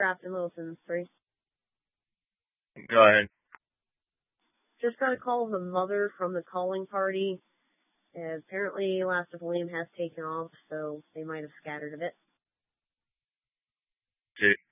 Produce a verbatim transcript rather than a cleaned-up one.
Captain Wilson, three. Go ahead. Just got a call of a mother from the calling party. Uh, apparently, Last of Liam has taken off, so they might have scattered a bit. See.